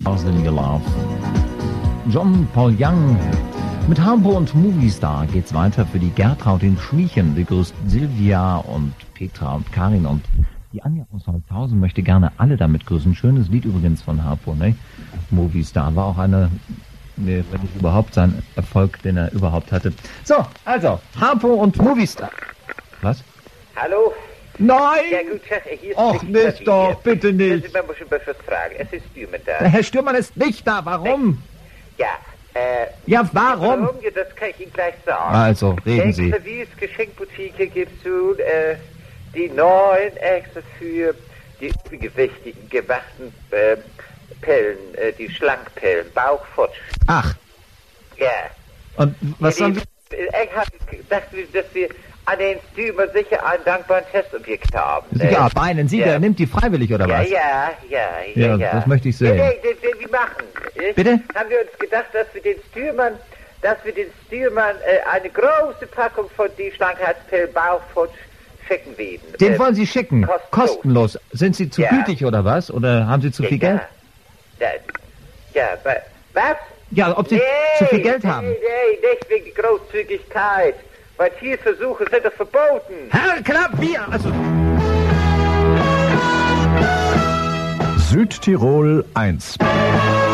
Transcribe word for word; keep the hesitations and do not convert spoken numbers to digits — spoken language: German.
Ausländische Love. John Paul Young. Mit Harpo und Movistar geht's weiter für die Gertraud in Schmiechen. Die grüßt Silvia und Petra und Karin und die Anja aus Holzhausen möchte gerne alle damit grüßen. Schönes Lied übrigens von Harpo, ne? Movistar war auch eine, ne, wenn nicht überhaupt sein Erfolg, den er überhaupt hatte. So, also, Harpo und Movistar. Was? Hallo? Nein! Ja gut, hier ist Och, nicht doch, bitte nicht. Man muss schon was fragen. Es ist Stürmann da. Der Herr Stürmann ist nicht da, warum? Ja, äh... Ja, warum? Warum? Ja, das kann ich Ihnen gleich sagen. Also, reden Sie. Service Geschenkboutique gibt's nun, äh, die neuen extra für die übergewichtigen gemachten, äh, Pellen, äh, die Schlankpellen, Bauchfutsch. Ach. Ja. Und was ja, sollen die, Sie... Ich habe gedacht, dass wir an den Stürmer sicher einen dankbaren Testobjekt haben. Ja, äh, meinen Sie, ja. der nimmt die freiwillig, oder Ja, was? ja, ja, ja, Ja, ja. das möchte ich sehen. Ja, nee, nee, nee, wir machen. Nicht? Bitte? Haben wir uns gedacht, dass wir den Stürmern, dass wir den Stürmern äh, eine große Packung von die Schlankheitspillen Bauchfutsch schicken werden. Den Äh, wollen Sie schicken? kostenlos. Kostenlos. Sind Sie zu Ja. gütig, oder was? Oder haben Sie zu ja, viel Geld? Ja, ja, ja wa- was? Ja, ob Sie nee, zu viel Geld haben? Nee, nee, nicht wegen Großzügigkeit. Weil Tierversuche sind doch verboten. Herr Klavier, also... Südtirol eins.